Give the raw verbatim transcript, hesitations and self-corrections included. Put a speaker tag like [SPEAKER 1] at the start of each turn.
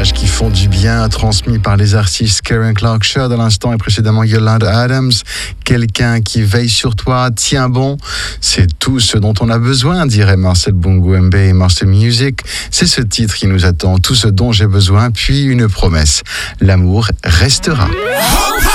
[SPEAKER 1] messages qui font du bien, transmis par les artistes Karen Clark Sheard à l'instant et précédemment Yolanda Adams. Quelqu'un qui veille sur toi, tiens bon, c'est tout ce dont on a besoin, dirait Marcel Bongo-Mbe et Master Music. C'est ce titre qui nous attend, tout ce dont j'ai besoin, puis une promesse. L'amour restera.